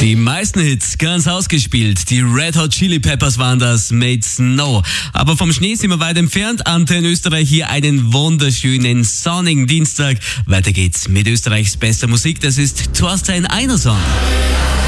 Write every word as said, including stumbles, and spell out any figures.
Die meisten Hits ganz ausgespielt. Die Red Hot Chili Peppers waren das, Made Snow. Aber vom Schnee sind wir weit entfernt. Antenne Österreich hier einen wunderschönen sonnigen Dienstag. Weiter geht's mit Österreichs bester Musik. Das ist Thorstein Einerson.